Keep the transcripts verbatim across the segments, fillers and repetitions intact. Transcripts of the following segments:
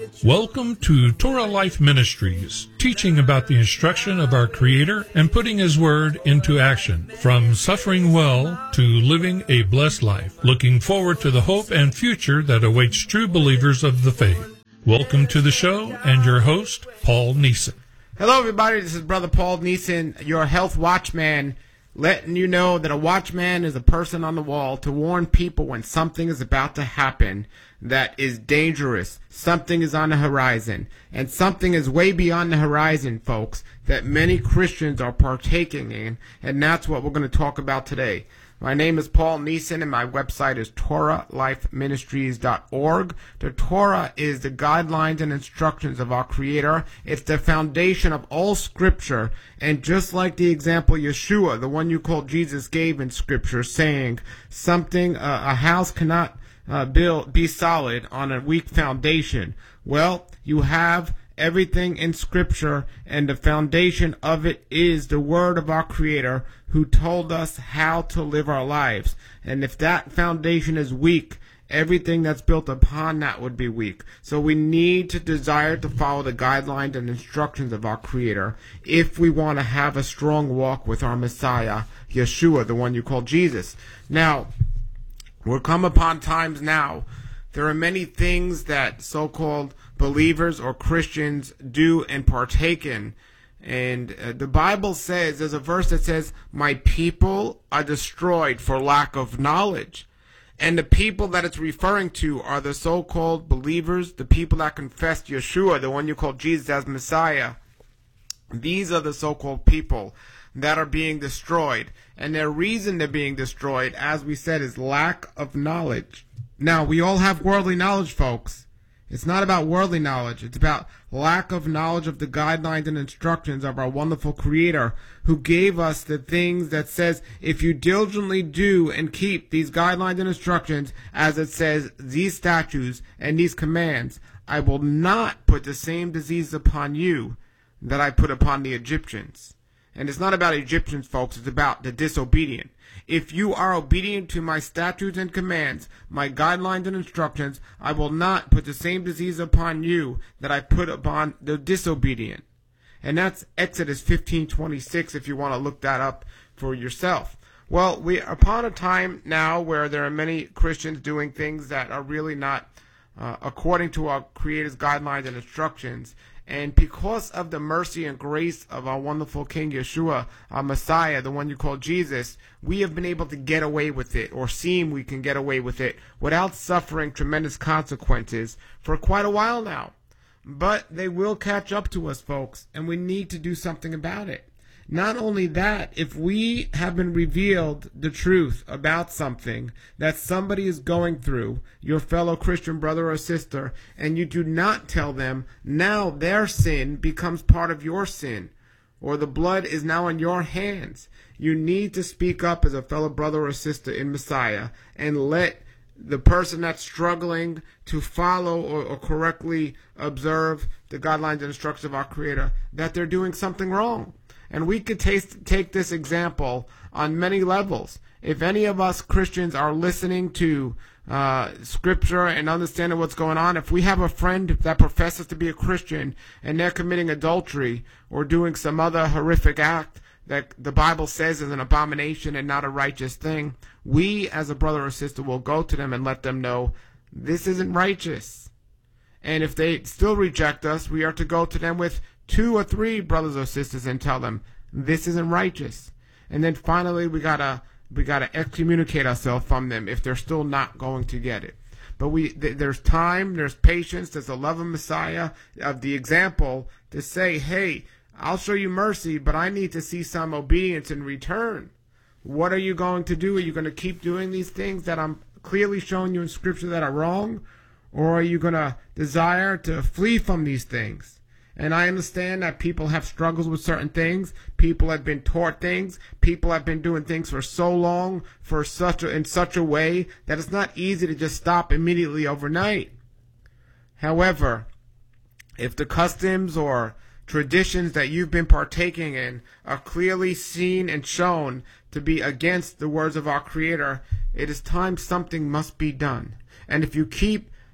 Welcome to Torah Life Ministries, teaching about the instruction of our Creator and putting His Word into action, from suffering well to living a blessed life, looking forward to the hope and future that awaits true believers of the faith. Welcome to the show and your host, Paul Neeson. Hello everybody, this is Brother Paul Neeson, your health watchman, letting you know that a watchman is a person on the wall to warn people when something is about to happen that is dangerous. Something is on the horizon. And something is way beyond the horizon, folks, that many Christians are partaking in. And that's what we're going to talk about today. My name is Paul Neeson, and my website is Torah Life Ministries dot org. The Torah is the guidelines and instructions of our Creator. It's the foundation of all Scripture. And just like the example Yeshua, the one you call Jesus, gave in Scripture, saying something, uh, a house cannot uh, build be solid on a weak foundation. Well, you have everything in Scripture, and the foundation of it is the Word of our Creator, who told us how to live our lives. And if that foundation is weak, everything that's built upon that would be weak. So we need to desire to follow the guidelines and instructions of our Creator if we want to have a strong walk with our Messiah, Yeshua, the one you call Jesus. Now, we're come upon times now. There are many things that so-called believers or Christians do and partake in. And uh, the Bible says, there's a verse that says, my people are destroyed for lack of knowledge. And the people that it's referring to are the so-called believers, the people that confess Yeshua, the one you call Jesus as Messiah. These are the so-called people that are being destroyed. And their reason they're being destroyed, as we said, is lack of knowledge. Now, we all have worldly knowledge, folks. It's not about worldly knowledge. It's about lack of knowledge of the guidelines and instructions of our wonderful Creator, who gave us the things that says, if you diligently do and keep these guidelines and instructions, as it says, these statutes and these commands, I will not put the same disease upon you that I put upon the Egyptians. And it's not about Egyptians, folks. It's about the disobedient. If you are obedient to my statutes and commands, my guidelines and instructions, I will not put the same disease upon you that I put upon the disobedient. And that's Exodus fifteen twenty-six, if you want to look that up for yourself. Well, we are upon a time now where there are many Christians doing things that are really not uh, according to our Creator's guidelines and instructions. And because of the mercy and grace of our wonderful King Yeshua, our Messiah, the one you call Jesus, we have been able to get away with it, or seem we can get away with it, without suffering tremendous consequences for quite a while now. But they will catch up to us, folks, and we need to do something about it. Not only that, if we have been revealed the truth about something that somebody is going through, your fellow Christian brother or sister, and you do not tell them, now their sin becomes part of your sin, or the blood is now in your hands. You need to speak up as a fellow brother or sister in Messiah and let the person that's struggling to follow or, or correctly observe the guidelines and instructions of our Creator that they're doing something wrong. And we could taste, take this example on many levels. If any of us Christians are listening to uh, Scripture and understanding what's going on, if we have a friend that professes to be a Christian and they're committing adultery or doing some other horrific act that the Bible says is an abomination and not a righteous thing, we as a brother or sister will go to them and let them know this isn't righteous. And if they still reject us, we are to go to them with two or three brothers or sisters and tell them this isn't righteous. And then finally we gotta we gotta excommunicate ourselves from them if they're still not going to get it. But we th- there's time, there's patience, there's a love of Messiah, of the example, to say, hey, I'll show you mercy, but I need to see some obedience in return. What are you going to do? Are you going to keep doing these things that I'm clearly showing you in Scripture that are wrong? Or are you going to desire to flee from these things? And I understand that people have struggles with certain things. People have been taught things. People have been doing things for so long, for such a, in such a way that it's not easy to just stop immediately overnight. However, if the customs or traditions that you've been partaking in are clearly seen and shown to be against the words of our Creator, it is time something must be done. And if you keep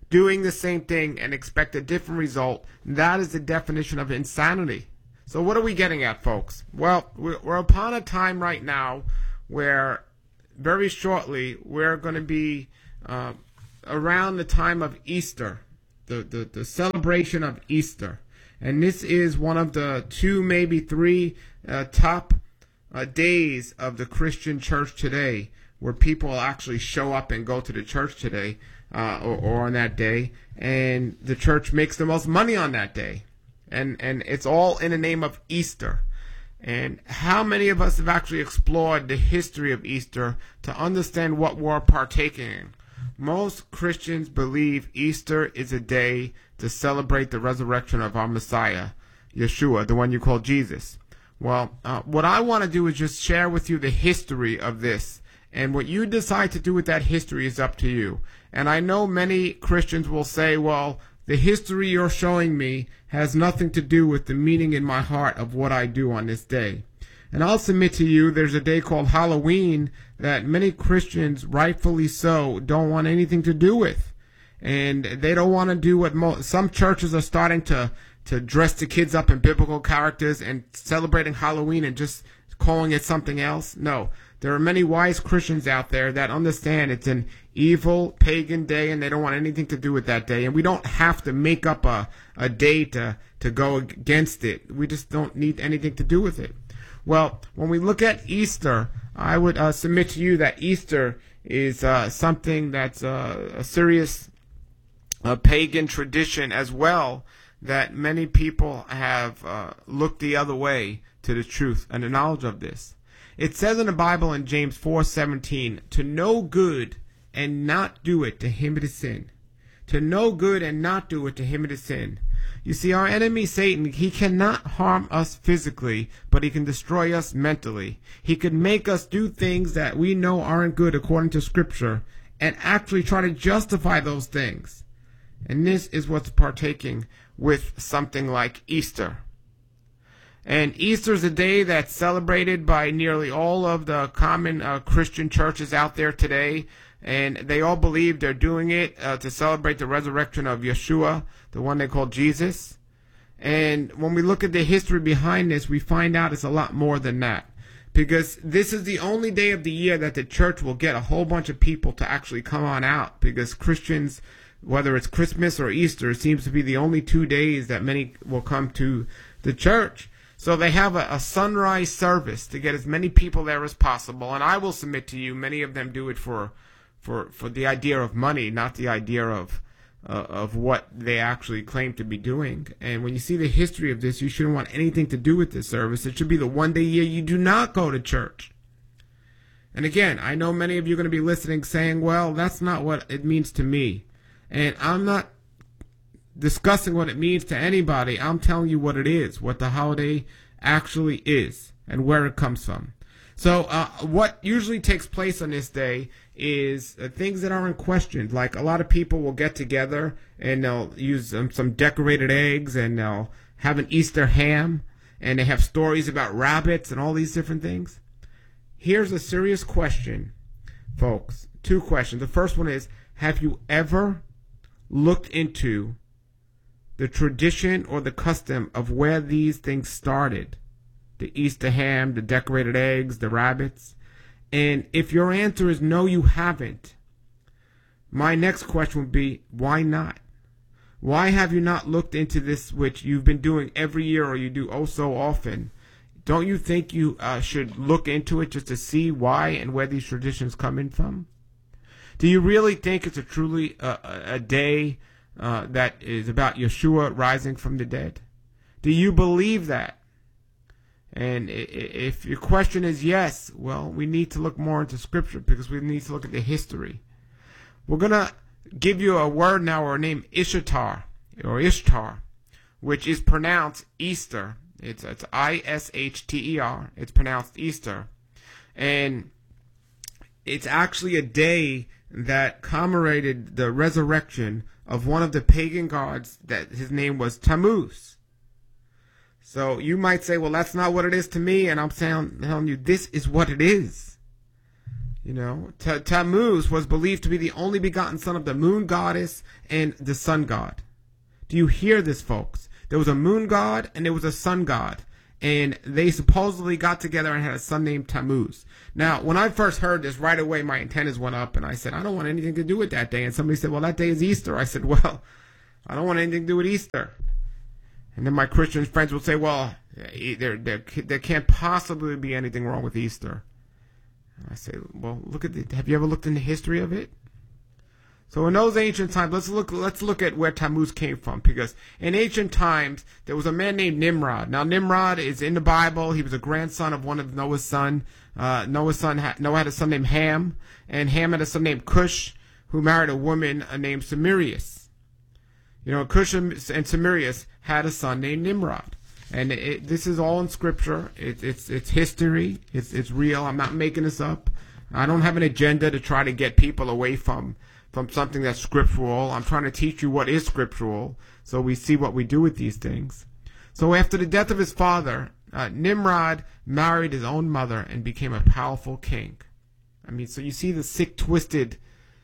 doing the same thing and expect a different result. That is the definition of insanity. So what are we getting at, folks? Well, we're upon a time right now where very shortly we're going to be uh, around the time of Easter, the, the, the celebration of Easter. And this is one of the two, maybe three uh, top uh, days of the Christian church today, where people actually show up and go to the church today uh, or, or on that day. And the church makes the most money on that day. And and it's all in the name of Easter. And how many of us have actually explored the history of Easter to understand what we're partaking in? Most Christians believe Easter is a day to celebrate the resurrection of our Messiah, Yeshua, the one you call Jesus. Well, uh, what I want to do is just share with you the history of this. And what you decide to do with that history is up to you. And I know many Christians will say, well, the history you're showing me has nothing to do with the meaning in my heart of what I do on this day. And I'll submit to you, there's a day called Halloween that many Christians, rightfully so, don't want anything to do with. And they don't want to do what mo- some churches are starting to, to dress the kids up in biblical characters and celebrating Halloween and just calling it something else. No. There are many wise Christians out there that understand it's an evil pagan day and they don't want anything to do with that day. And we don't have to make up a, a day to, to go against it. We just don't need anything to do with it. Well, when we look at Easter, I would uh, submit to you that Easter is uh, something that's uh, a serious uh, pagan tradition as well, that many people have uh, looked the other way to the truth and the knowledge of this. It says in the Bible in James four seventeen, to know good and not do it, to him it is sin. To know good and not do it, to him it is sin. You see, our enemy Satan, he cannot harm us physically, but he can destroy us mentally. He can make us do things that we know aren't good according to Scripture and actually try to justify those things. And this is what's partaking with something like Easter. And Easter is a day that's celebrated by nearly all of the common uh, Christian churches out there today. And they all believe they're doing it uh, to celebrate the resurrection of Yeshua, the one they call Jesus. And when we look at the history behind this, we find out it's a lot more than that. Because this is the only day of the year that the church will get a whole bunch of people to actually come on out. Because Christians, whether it's Christmas or Easter, it seems to be the only two days that many will come to the church. So they have a, a sunrise service to get as many people there as possible. And I will submit to you, many of them do it for for, for the idea of money, not the idea of uh, of what they actually claim to be doing. And when you see the history of this, you shouldn't want anything to do with this service. It should be the one day a year you do not go to church. And again, I know many of you are going to be listening saying, well, that's not what it means to me. And I'm not discussing what it means to anybody. I'm telling you what it is, what the holiday actually is, and where it comes from. So uh, what usually takes place on this day is uh, things that aren't questioned. Like a lot of people will get together and they'll use um, some decorated eggs and they'll have an Easter ham and they have stories about rabbits and all these different things. Here's a serious question, folks. Two questions. The first one is, have you ever looked into the tradition or the custom of where these things started? The Easter ham, the decorated eggs, the rabbits. And if your answer is no, you haven't, my next question would be, why not? Why have you not looked into this, which you've been doing every year or you do oh so often? Don't you think you uh, should look into it just to see why and where these traditions come in from? Do you really think it's a truly uh, a day uh, that is about Yeshua rising from the dead? Do you believe that? And if your question is yes, well, we need to look more into Scripture because we need to look at the history. We're going to give you a word now or name Ishtar, or Ishtar, which is pronounced Easter. It's, it's I S H T E R. It's pronounced Easter. And it's actually a day that commemorated the resurrection of one of the pagan gods that his name was Tammuz. So you might say, well, that's not what it is to me. And I'm saying, telling you, this is what it is. You know, T- Tammuz was believed to be the only begotten son of the moon goddess and the sun god. Do you hear this, folks? There was a moon god and there was a sun god. And they supposedly got together and had a son named Tammuz. Now, when I first heard this, right away my antennas went up and I said, I don't want anything to do with that day. And somebody said, well, that day is Easter. I said, well, I don't want anything to do with Easter. And then my Christian friends would say, well, there, there, there can't possibly be anything wrong with Easter. And I say, well, look at the, have you ever looked into the history of it? So in those ancient times, let's look let's look at where Tammuz came from, because in ancient times there was a man named Nimrod. Now Nimrod is in the Bible. He was a grandson of one of Noah's son. Uh, Noah's son had, Noah had a son named Ham, and Ham had a son named Cush, who married a woman named Semiramis. You know, Cush and Semiramis had a son named Nimrod, and it, this is all in Scripture. It, it's it's history. It's it's real. I'm not making this up. I don't have an agenda to try to get people away from. from something that's scriptural. I'm trying to teach you what is scriptural, so we see what we do with these things. So after the death of his father, uh, Nimrod married his own mother and became a powerful king. I mean, so you see the sick, twisted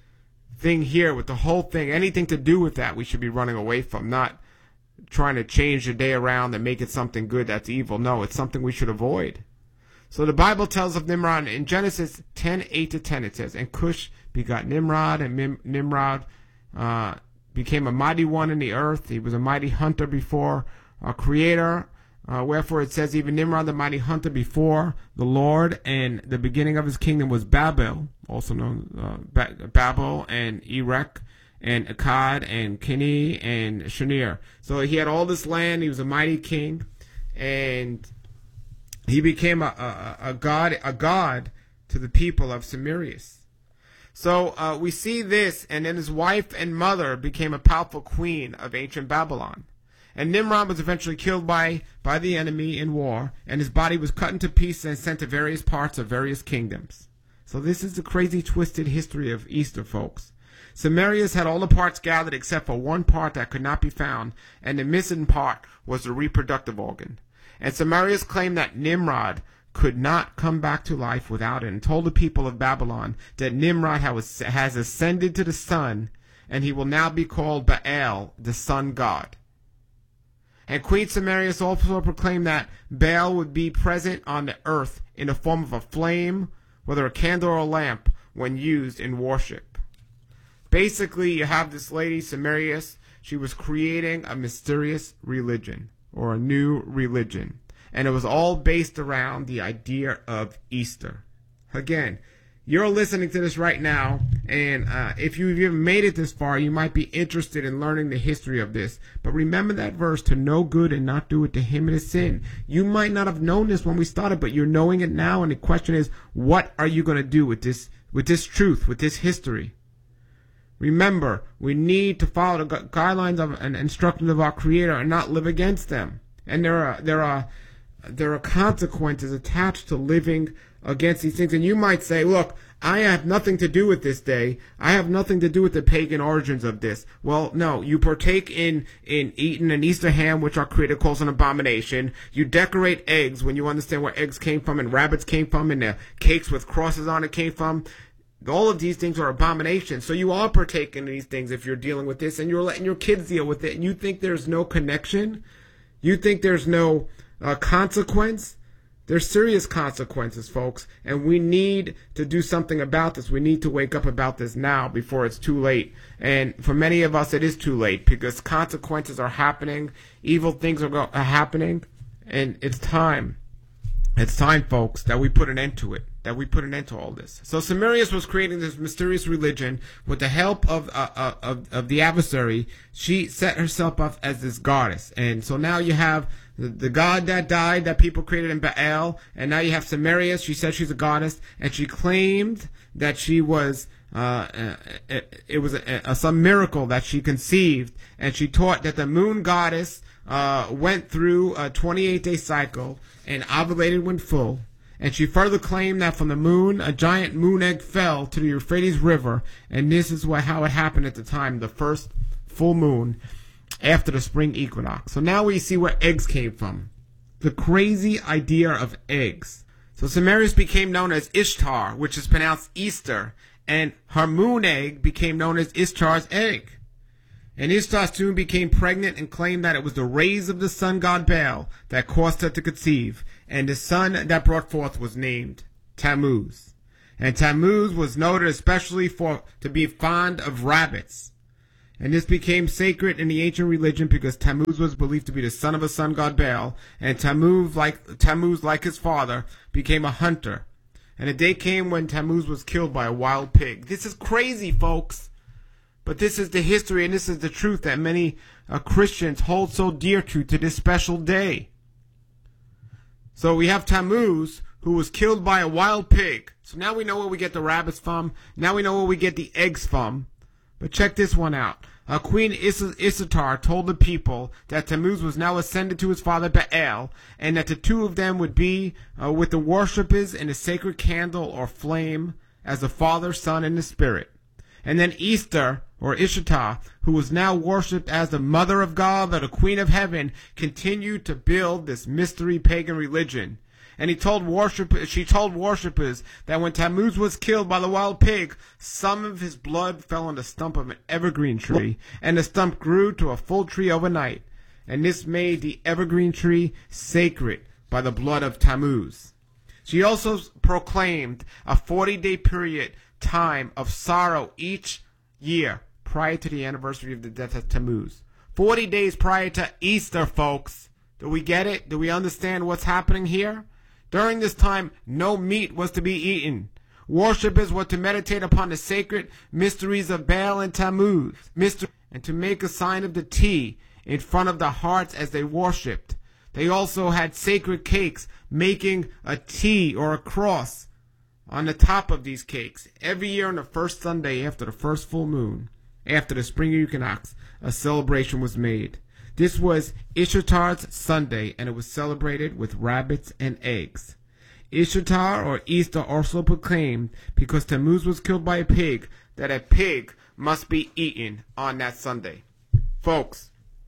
thing here with the whole thing. Anything to do with that we should be running away from, not trying to change the day around and make it something good that's evil. No, it's something we should avoid. So the Bible tells of Nimrod in Genesis ten, eight to ten. It says, and Cush begot Nimrod, and Mim- Nimrod uh, became a mighty one in the earth. He was a mighty hunter before our Creator. Uh, wherefore it says, even Nimrod, the mighty hunter before the Lord, and the beginning of his kingdom was Babel, also known uh, ba- Babel and Erech and Akkad and Kini and Shinir. So he had all this land. He was a mighty king, and he became a, a, a god, a god to the people of Semiramis. So uh, we see this, and then his wife and mother became a powerful queen of ancient Babylon. And Nimrod was eventually killed by, by the enemy in war, and his body was cut into pieces and sent to various parts of various kingdoms. So this is the crazy, twisted history of Easter, folks. Semiramis had all the parts gathered except for one part that could not be found, and the missing part was the reproductive organ. And Semiramis claimed that Nimrod could not come back to life without it, and told the people of Babylon that Nimrod has ascended to the sun, and he will now be called Baal, the sun god. And Queen Semiramis also proclaimed that Baal would be present on the earth in the form of a flame, whether a candle or a lamp, when used in worship. Basically, you have this lady, Semiramis. She was creating a mysterious religion, or a new religion. And it was all based around the idea of Easter. Again, you're listening to this right now, and uh, if you've even made it this far, you might be interested in learning the history of this. But remember that verse, to know good and not do it, to him it is sin. You might not have known this when we started, but you're knowing it now, and the question is, what are you going to do with this, with this truth, with this history? Remember, we need to follow the gu- guidelines of and instructions of our Creator and not live against them. And there are there are there are consequences attached to living against these things. And you might say, look, I have nothing to do with this day. I have nothing to do with the pagan origins of this. Well, no, you partake in, in eating an Easter ham, which our Creator calls an abomination. You decorate eggs when you understand where eggs came from and rabbits came from and the cakes with crosses on it came from. All of these things are abominations. So you are partaking in these things if you're dealing with this, and you're letting your kids deal with it, and you think there's no connection? You think there's no uh, consequence? There's serious consequences, folks, and we need to do something about this. We need to wake up about this now before it's too late. And for many of us, it is too late, because consequences are happening. Evil things are, go- are happening, and it's time. It's time, folks, that we put an end to it, that we put an end to all this. So Semiramis was creating this mysterious religion with the help of, uh, uh, of of the adversary. She set herself up as this goddess. And so now you have the, the god that died that people created in Baal, and now you have Semiramis. She said she's a goddess, and she claimed that she was Uh, it, it was a, a, some miracle that she conceived, and she taught that the moon goddess uh, went through a twenty-eight day cycle and ovulated when full. And she further claimed that from the moon, a giant moon egg fell to the Euphrates River, and this is what how it happened at the time, the first full moon after the spring equinox. So now we see where eggs came from. The crazy idea of eggs. So Semiramis became known as Ishtar, which is pronounced Easter, and her moon egg became known as Ishtar's egg. And Ishtar soon became pregnant and claimed that it was the rays of the sun god Baal that caused her to conceive, and the son that brought forth was named Tammuz. And Tammuz was noted especially for to be fond of rabbits. And this became sacred in the ancient religion because Tammuz was believed to be the son of a sun god Baal, and Tammuz, like Tammuz, like his father, became a hunter. And a day came when Tammuz was killed by a wild pig. This is crazy, folks. But this is the history, and this is the truth that many uh, Christians hold so dear to to this special day. So we have Tammuz, who was killed by a wild pig. So now we know where we get the rabbits from. Now we know where we get the eggs from. But check this one out. Uh, Queen Is- Ishtar told the people that Tammuz was now ascended to his father Baal, and that the two of them would be uh, with the worshippers in a sacred candle or flame as the Father, Son, and the Spirit. And then Easter, or Ishtar, who was now worshipped as the Mother of God or the Queen of Heaven, continued to build this mystery pagan religion. And he told worship, she told worshippers that when Tammuz was killed by the wild pig, some of his blood fell on the stump of an evergreen tree, and the stump grew to a full tree overnight. And this made the evergreen tree sacred by the blood of Tammuz. She also proclaimed a forty-day period time of sorrow each year prior to the anniversary of the death of Tammuz. forty days prior to Easter, folks. Do we get it? Do we understand what's happening here? During this time, no meat was to be eaten. Worshippers were to meditate upon the sacred mysteries of Baal and Tammuz, and to make a sign of the T in front of the hearts as they worshipped. They also had sacred cakes, making a T or a cross on the top of these cakes. Every year on the first Sunday after the first full moon, after the spring equinox, a celebration was made. This was Ishtar's Sunday, and it was celebrated with rabbits and eggs. Ishtar, or Easter, also proclaimed, because Tammuz was killed by a pig, that a pig must be eaten on that Sunday. Folks,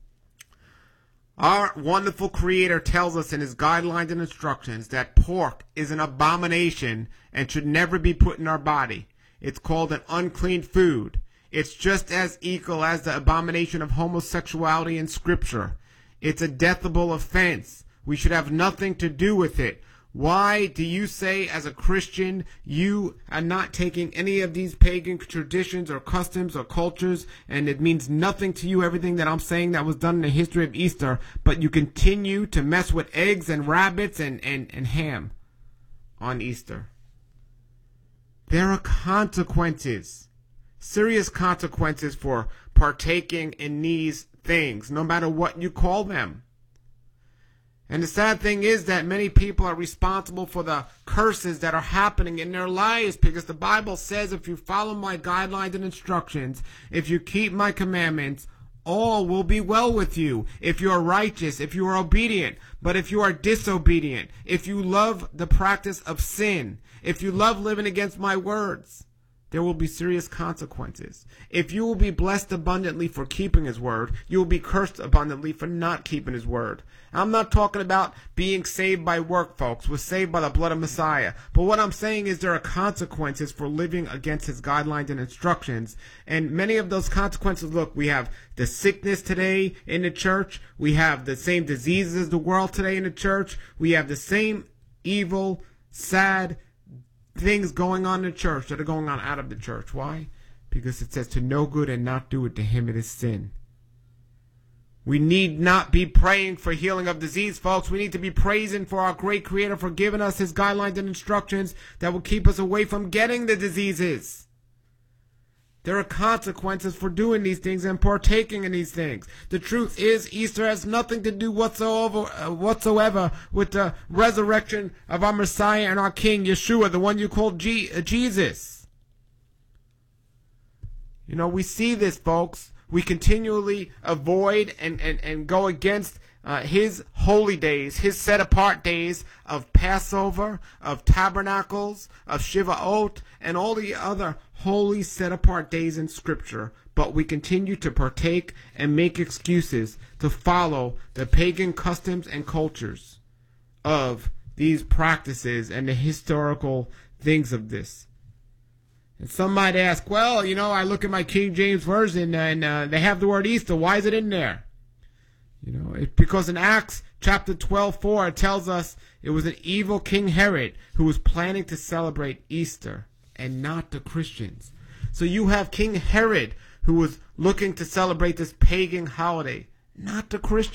our wonderful Creator tells us in His guidelines and instructions that pork is an abomination and should never be put in our body. It's called an unclean food. It's just as equal as the abomination of homosexuality in Scripture. It's a deathable offense. We should have nothing to do with it. Why do you say, as a Christian, you are not taking any of these pagan traditions or customs or cultures, and it means nothing to you, everything that I'm saying that was done in the history of Easter, but you continue to mess with eggs and rabbits and, and, and ham on Easter? There are consequences. Serious consequences for partaking in these things, no matter what you call them. And the sad thing is that many people are responsible for the curses that are happening in their lives, because the Bible says if you follow my guidelines and instructions, if you keep my commandments, all will be well with you. If you are righteous, if you are obedient. But if you are disobedient, if you love the practice of sin, if you love living against my words, there will be serious consequences. If you will be blessed abundantly for keeping His word, you will be cursed abundantly for not keeping His word. I'm not talking about being saved by work, folks. We're saved by the blood of Messiah. But what I'm saying is there are consequences for living against His guidelines and instructions. And many of those consequences, look, we have the sickness today in the church. We have the same diseases as the world today in the church. We have the same evil, sad things going on in the church that are going on out of the church. Why? Because it says to know good and not do it, to him it is sin. We need not be praying for healing of disease, folks. We need to be praising for our great Creator for giving us His guidelines and instructions that will keep us away from getting the diseases. There are consequences for doing these things and partaking in these things. The truth is, Easter has nothing to do whatsoever, uh, whatsoever with the resurrection of our Messiah and our King, Yeshua, the one you call G- uh, Jesus. You know, we see this, folks. We continually avoid and, and, and go against uh, His holy days, His set-apart days of Passover, of Tabernacles, of Shivaot, and all the other holy set-apart days in Scripture. But we continue to partake and make excuses to follow the pagan customs and cultures of these practices and the historical things of this. And some might ask, well, you know, I look at my King James Version and uh, they have the word Easter. Why is it in there? You know, it, because in Acts chapter twelve four, it tells us it was an evil King Herod who was planning to celebrate Easter and not the Christians. So you have King Herod who was looking to celebrate this pagan holiday, not the Christians.